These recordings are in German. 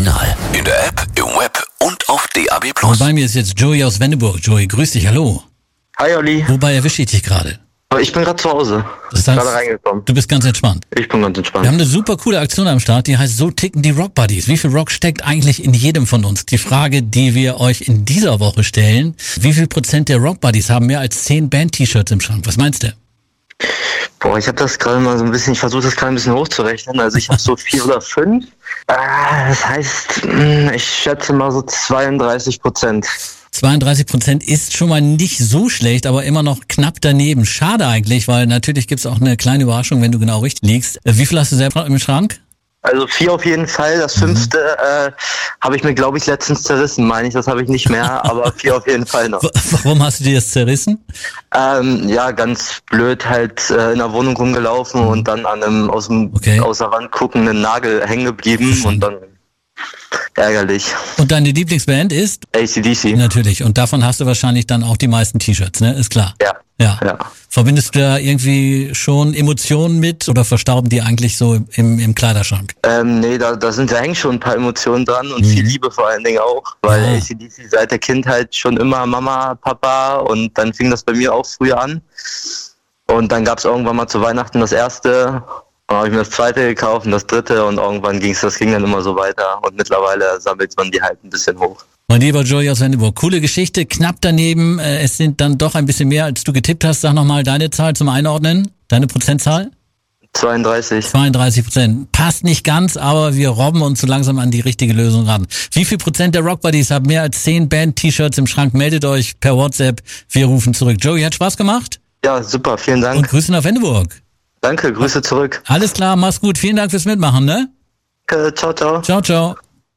Original. In der App, im Web und auf DAB+. Und bei mir ist jetzt Joey aus Wenneburg. Joey, grüß dich, hallo. Hi Olli. Wobei erwische ich dich gerade? Ich bin gerade zu Hause. Das heißt, Gerade reingekommen. du bist ganz entspannt. Ich bin ganz entspannt. Wir haben eine super coole Aktion am Start, die heißt So ticken die Rock Buddies. Wie viel Rock steckt eigentlich in jedem von uns? Die Frage, die wir euch in dieser Woche stellen: Wie viel Prozent der Rock Buddies haben mehr als 10 Band-T-Shirts im Schrank? Was meinst du? Boah, ich habe das gerade mal so ein bisschen, ich versuche das gerade ein bisschen hochzurechnen. Also ich habe so 4 oder 5. Das heißt, ich schätze mal so 32%. 32% ist schon mal nicht so schlecht, aber immer noch knapp daneben. Schade eigentlich, weil natürlich gibt's auch eine kleine Überraschung, wenn du genau richtig liegst. Wie viel hast du selber im Schrank? Also 4 auf jeden Fall. Das 5. Habe ich mir, glaube ich, letztens zerrissen, meine ich. Das habe ich nicht mehr, aber 4 auf jeden Fall noch. Warum hast du dir das zerrissen? Ja, ganz blöd halt in der Wohnung rumgelaufen und dann an einem aus der Wand guckenden Nagel hängen geblieben und dann ärgerlich. Und deine Lieblingsband ist? AC/DC. Natürlich. Und davon hast du wahrscheinlich dann auch die meisten T-Shirts, ne? Ist klar. Ja. Verbindest du da irgendwie schon Emotionen mit oder verstauben die eigentlich so im Kleiderschrank? Nee, da hängen schon ein paar Emotionen dran und viel Liebe vor allen Dingen auch, weil AC/DC seit der Kindheit schon immer Mama, Papa und dann fing das bei mir auch früher an. Und dann gab es irgendwann mal zu Weihnachten das erste. Dann habe ich mir das zweite gekauft und das dritte und irgendwann das ging dann immer so weiter und mittlerweile sammelt man die halt ein bisschen hoch. Mein lieber Joey aus Wenneburg, coole Geschichte, knapp daneben, es sind dann doch ein bisschen mehr, als du getippt hast. Sag nochmal deine Zahl zum Einordnen, deine Prozentzahl? 32. 32%. Passt nicht ganz, aber wir robben uns so langsam an die richtige Lösung ran. Wie viel Prozent der Rock Buddies haben mehr als 10 Band-T-Shirts im Schrank? Meldet euch per WhatsApp, wir rufen zurück. Joey, hat Spaß gemacht? Ja, super, vielen Dank. Und Grüße nach Wenneburg. Danke, Grüße zurück. Alles klar, mach's gut. Vielen Dank fürs Mitmachen, ne? Ciao, ciao. Ciao, ciao.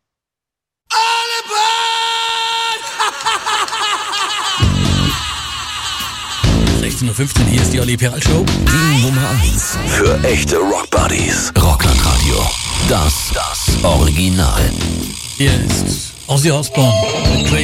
16:15 Uhr, hier ist die Olli Peral Show. Die Nummer 1 Für echte Rock Buddies. Rocklandradio. Das Original. Hier ist Ozzy Osbourne.